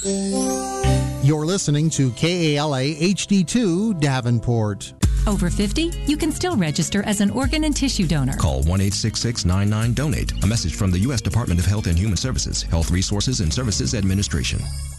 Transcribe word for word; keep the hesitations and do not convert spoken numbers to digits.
You're listening to K A L A H D two Davenport. Over fifty? You can still register as an organ and tissue donor. Call one eight six six nine nine donate. A message from the U S Department of Health and Human Services, Health Resources and Services Administration.